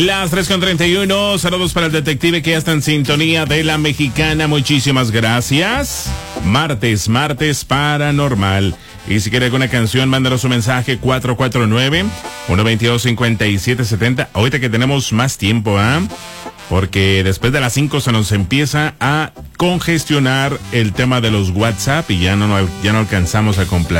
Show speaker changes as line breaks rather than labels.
Las 3:31, saludos para el detective que ya está en sintonía de La Mexicana, muchísimas gracias. Martes paranormal. Y si quiere alguna canción, mándanos un mensaje 449-122-5770. Ahorita que tenemos más tiempo, porque después de las 5 se nos empieza a congestionar el tema de los WhatsApp y ya no alcanzamos a complacer.